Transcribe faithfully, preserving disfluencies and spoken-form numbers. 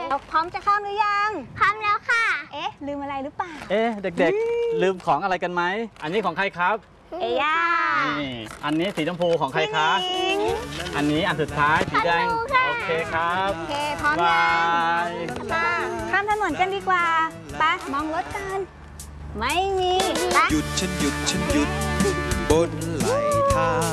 พร้อมจะข้ามหรือยังพร้อมแล้วค่ะเอ๊ะลืมอะไรหรือเปล่าเอ๊ะเด็กๆลืมของอะไรกันไหมอันนี้ของใครครับเอย่านี่อันนี้สีชมพูของใครคะอันนี้อันสุดท้ายสีแดงโอเคครับโอเคพร้อมยังข้ามถนนกันดีกว่าไปมองรถกันไม่มีหยุดฉันหยุดฉันหยุดบนไหลทาง